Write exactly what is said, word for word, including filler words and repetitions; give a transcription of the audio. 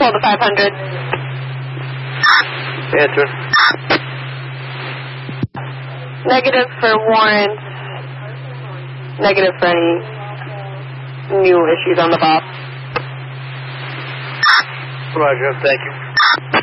Hold the five hundred. Answer. Negative for warrants. Negative for any new issues on the box. Roger, thank you.